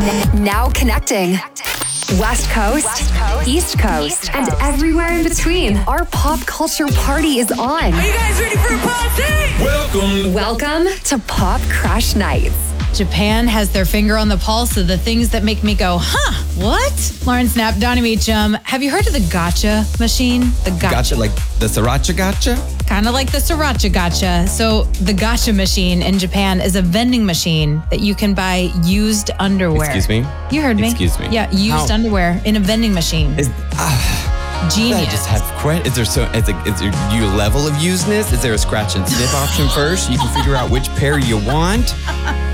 Now connecting. West Coast, East Coast, and everywhere in between. Our pop culture party is on. Are you guys ready for a party? Welcome to Pop Crush Nights. Japan has their finger on the pulse of the things that make me go, huh, what? Lauren Snap, Donnie Meacham. Have you heard of the gacha machine? The Gotcha, like the sriracha gotcha? Kind of like the sriracha gacha. So the gacha machine in Japan is a vending machine that you can buy used underwear. Excuse me? You heard me. Excuse me. Yeah, used underwear in a vending machine. Is Genius. I just have is there your level of useness? Is there a scratch and sniff option first? You can figure out which pair you want.